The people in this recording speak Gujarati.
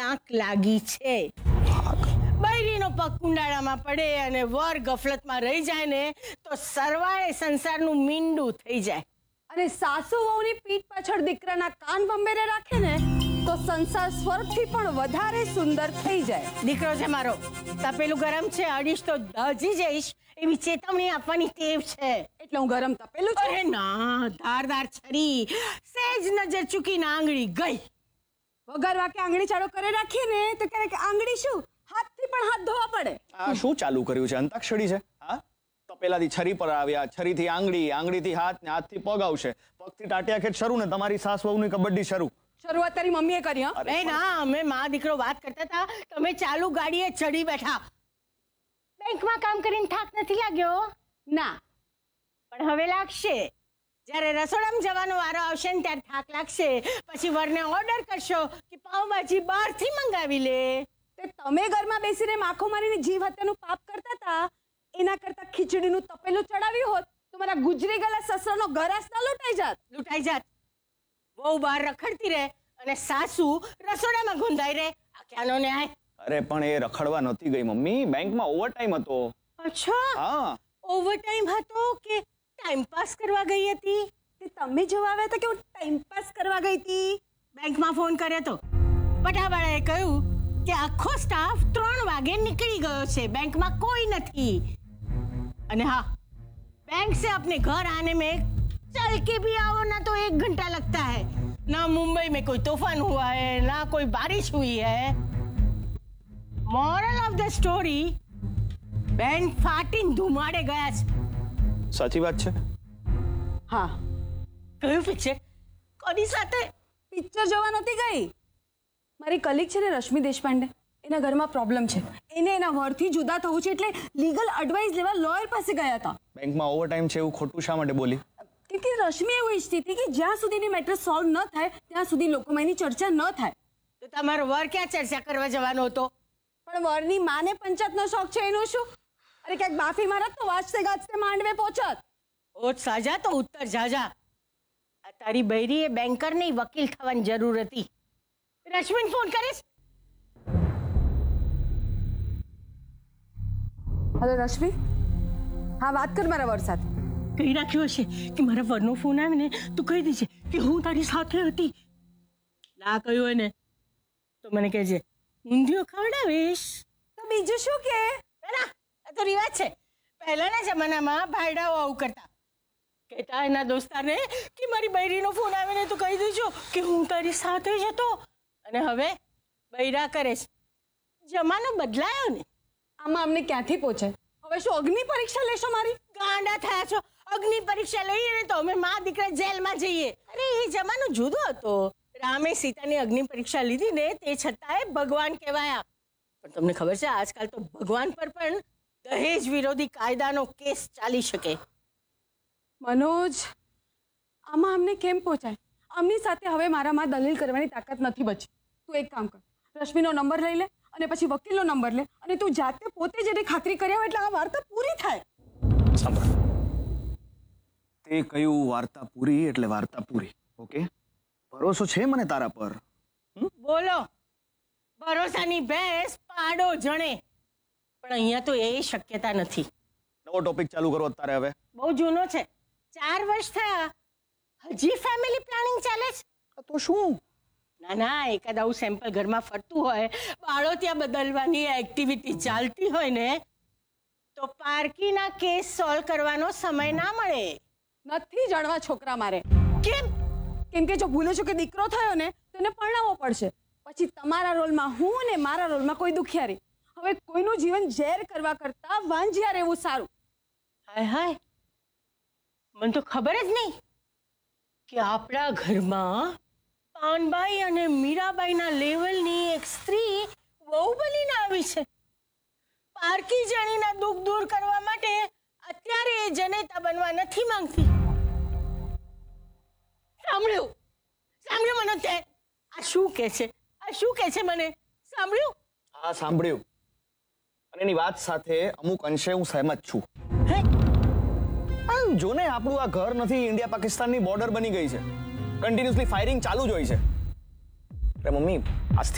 આંખ લાગી છે. બૈરીનો પગ કુંડાળામાં પડે અને વર ગફલતમાં રહી જાય ને તો સરવાળે સંસારનું મીંડું થઈ જાય. અને સાસુ વહુની પીઠ પાછળ દીકરાના કાન બંબેરે રાખે ને તો સંસાર સ્વર્ગથી પણ વધારે સુંદર થઈ જાય. દીકરો છે મારો, તપેલું ગરમ છે, અડીશ તો દાજી જઈશ એવી ચેતવણી આપવાની ટેવ છે. એટલે હું ગરમ તપેલું છું? અરે ના, ધારદાર છરી સેજ નજર ચૂકીને આંગળી ગઈ. વગર વાકે આંગળી ચાળો કરે રાખીએ ને તો ક્યારેક આંગળી શું હાથથી પણ હાથ ધોવા પડે. આ શું ચાલુ કર્યું છે? અંતાક્ષરી છે? હા, તપેલાથી છરી પર આવ્યા, છરીથી આંગળી, આંગળીથી હાથ ને હાથથી પગ આવશે, પગથી ટાટિયા ખેંચ શરૂ ને તમારી સાસ વહુની કબડ્ડી શરૂ. શરૂઆત તારી મમ્મીએ કરી. હા એ ના, અમે માં દીકરો વાત કરતા હતા, તમે ચાલુ ગાડીએ ચડી બેઠા. બેંકમાં કામ કરીને થાક નથી લાગ્યો? ના, પણ હવે લાગશે. જ્યારે રસોડામાં જવાનો વારો આવશે ને ત્યારે થાક લાગશે. પછી વરને ઓર્ડર કરશો કે પાવભાજી બહારથી મંગાવી લે. તે તમે ઘરમાં બેસીને માખો મારીને જીવ હત્યાનું પાપ કરતા હતા, એના કરતા ખીચડીનું તપેલું ચડાવ્યું હોત તો મારા ગુજરી ગયેલા સસરાનો ગરાસ ના લૂંટાઈ જાત. બહુ બહાર રખડતી રહે અને સાસુ રસોડામાં ગુંદાઈ રહે. આ ક્યાંનો ન્યાય? અરે પણ એ રખડવા નહોતી ગઈ મમ્મી, બેંકમાં ઓવરટાઈમ હતો. અચ્છા, હા, ઓવરટાઈમ હતો કે ટાઈમ પાસ કરવા ગઈ હતી? તે તમે જોવા આવ્યા હતા કે હું ટાઈમ પાસ કરવા ગઈ હતી? બેંકમાં ફોન કર્યો તો પટાવાળાએ કહ્યું કે આખો સ્ટાફ 3 વાગે નીકળી ગયો છે, બેંકમાં કોઈ નથી. અને હા, बैंक से अपने घर आने में चल के भी आओ ना तो 1 घंटा लगता है. ना मुंबई में कोई तूफान हुआ है, ना कोई बारिश हुई है. Moral of the story, bank फाटीને ધુમાડે ગયા છે. સાચી વાત છે. હા. કયું પિક્ચર? કોની સાથે? પિક્ચર જોવા નહોતી ગઈ. મારી કલીગ છે ને રશ્મિ દેશપાંડે, એના ઘરમાં પ્રોબ્લેમ છે. એને એના વરથી જુદા થવું છે એટલે લીગલ એડવાઇસ લેવા લોયર પાસે ગયા હતા. બેંકમાં ઓવરટાઈમ છે એવું ખોટું શા માટે બોલી? કેમ કે રશ્મિ એવું ઈચ્છતી હતી કે જ્યાં સુધીની મેટર સોલ્વ ન થાય ત્યાં સુધી લોકોમાં એની ચર્ચા ન થાય. તો તમારો વર ક્યાં ચર્ચા કરવા જવાનો હતો? પણ વરની માને પંચાયતનો શોખ છે, એનું શું? અરે ક્યાંક બાફી મારત તો વાંચતે ગાજતે માંડવે પહોંચત. ઓટ સાજા તો ઉત્તર જાજા. આ તારી બૈરીએ બેન્કર નહીં વકીલ થવાની જરૂર હતી. રશ્મિન ફોન કરીશ. હલો રશ્મિ, હા વાત કર મારા વર સાથે. કહી રાખ્યું હશે કે મારા વરનો ફોન આવે ને તું કહી દેજે કે હું તારી સાથે હતી. ના કહ્યું એને તો મને કહેજે ઊંધિયો ખવડાવીશ. તો બીજું શું કે? ના, આ તો રિવાજ છે. પહેલાના જમાનામાં ભાઈડાઓ આવું કરતા. કહેતા એના દોસ્તારને કે મારી બૈરીનો ફોન આવે ને તો કહી દેજો કે હું તારી સાથે જ હતો. અને હવે બૈરા કરે છે. જમાનો બદલાયો ને. આમાં અમને ક્યાંથી પહોંચે? હવે શું અગ્નિ પરીક્ષા લેશો મારી? ગાંડા થયા છો. અગ્નિ પરીક્ષા લઈએ ને તો અમે માં દીકરા જેલમાં જઈએ. અરે એ જમાનો જુદો હતો. રામે સીતાની અગ્નિ પરીક્ષા લીધી ને તે છતાંય ભગવાન કહેવાયા. પણ તમને ખબર છે આજકાલ તો ભગવાન પર પણ દહેજ વિરોધી કાયદાનો કેસ ચાલી શકે. મનોજ, આમાં અમને કેમ પહોંચાય? અમની સાથે હવે મારામાં દલીલ કરવાની તાકાત નથી બચી. તું એક કામ કર, રશ્મિનો નંબર લઈ લે અને પછી વકીલનો નંબર લે અને તું જાતે પોતે જ એની ખાતરી કર્યા એટલે આ વાર્તા પૂરી થાય. સાંભળ, તે કહ્યું વાર્તા પૂરી એટલે વાર્તા પૂરી. ઓકે, ભરોસો છે મને તારા પર? બોલો, ભરોસાની ભેંસ પાડો જણે. પણ અહીંયા તો એ શક્યતા નથી. નવો ટોપિક ચાલુ કરો અત્યારે. હવે બહુ જૂનો છે. 4 વર્ષ થયા, હજી ફેમિલી પ્લાનિંગ ચાલે છે. તો શું? ના ના, એકાદ આવું સેમ્પલ ઘરમાં ફરતું હોય, બાળો ત્યાં બદલવાની એક્ટિવિટી ચાલતી હોય ને તો પારકીના કેસ સોલ્વ કરવાનો સમય ના મળે. નથી જાણવા છોકરા મારે. કેમ? કેમ કે જો ભૂલે છો કે દીકરો થયો ને તો એને પરણાવવો પડશે. પછી તમારા રોલમાં હું ને મારા રોલમાં કોઈ દુખિયારી. હવે કોઈનું જીવન ઝેર કરવા કરતા વાંજિયા રહેવું સારું. હાય હાય, મને તો ખબર જ નહીં કે આપણા ઘરમાં પાનબાઈ અને મીરાબાઈના લેવલની એક સ્ત્રી વહુ બનીને આવી છે. પારકી જાણીના દુઃખ દૂર કરવા માટે અત્યારે એ જનેતા બનવા નથી માંગતી. સાંભળ્યું મને તે? આ શું કે છે? આ શું કે છે મને? સાંભળ્યું? હા, સાંભળ્યું. અને એની વાત સાથે અમુક અંશે હું સહેમત છું. જો ને આપણું આ ઘર નથી, ઇન્ડિયા પાકિસ્તાનની બોર્ડર બની ગઈ છે. કન્ટિન્યુઅસલી ફાયરિંગ ચાલુ જ હોય છે. મમ્મી,